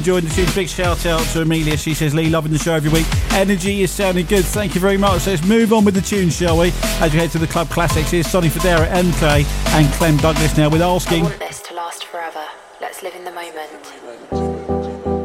Enjoying the tune. Big shout out to Amelia. She says, Lee, loving the show every week. Energy is sounding good. Thank you very much. Let's move on with the tune, shall we? As we head to the club classics, here's Sonny Fodera, MK, and Clem Douglas now with Asking. I want this to last forever. Let's live in the moment.